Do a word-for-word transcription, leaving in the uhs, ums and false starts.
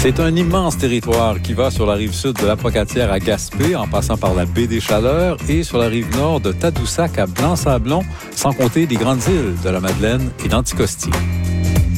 C'est un immense territoire qui va sur la rive sud de la Pocatière à Gaspé, en passant par la baie des Chaleurs, et sur la rive nord de Tadoussac à Blanc-Sablon, sans compter les grandes îles de la Madeleine et d'Anticosti.